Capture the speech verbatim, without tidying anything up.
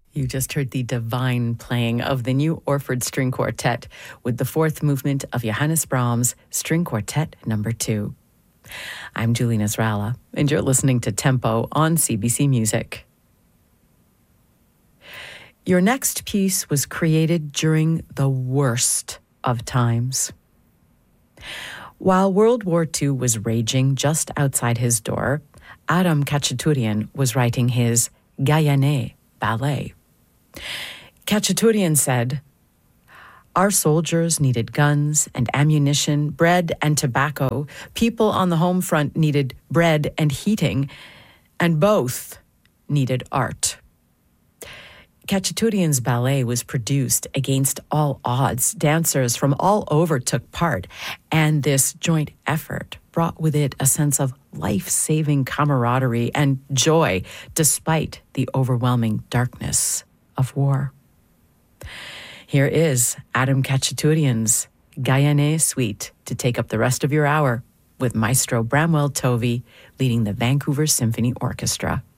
You just heard the divine playing of the New Orford String Quartet with the fourth movement of Johannes Brahms' String Quartet number two. I'm Julie Nasrallah, and you're listening to Tempo on C B C Music. Your next piece was created during the worst of times. While World War Two was raging just outside his door, Adam Khachaturian was writing his Gayane ballet. Khachaturian said, "Our soldiers needed guns and ammunition, bread and tobacco. People on the home front needed bread and heating, and both needed art." Khachaturian's ballet was produced against all odds. Dancers from all over took part, and this joint effort brought with it a sense of life-saving camaraderie and joy despite the overwhelming darkness of war. Here is Adam Khachaturian's Gayane Suite to take up the rest of your hour with Maestro Bramwell Tovey leading the Vancouver Symphony Orchestra.